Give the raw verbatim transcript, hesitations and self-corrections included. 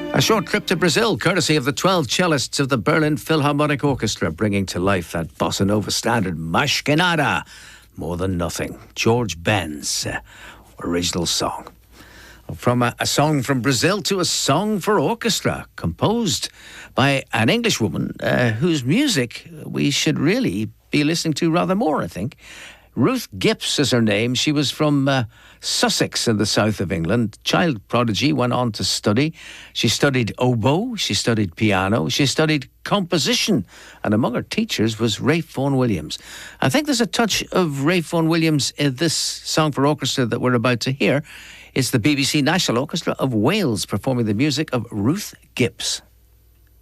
A short trip to Brazil, courtesy of the twelve cellists of the Berlin Philharmonic Orchestra, bringing to life that bossa nova standard, Mais Que Nada, More Than Nothing, George Ben's uh, original song. From a, a song from Brazil to a song for orchestra, composed by an English woman uh, whose music we should really be listening to rather more, I think. Ruth Gibbs is her name. She was from uh, Sussex in the south of England. Child prodigy, went on to study. She studied oboe, she studied piano, she studied composition, and among her teachers was Ralph Vaughan Williams. I think there's a touch of Ralph Vaughan Williams in this song for orchestra that we're about to hear. It's the B B C National Orchestra of Wales performing the music of Ruth Gibbs.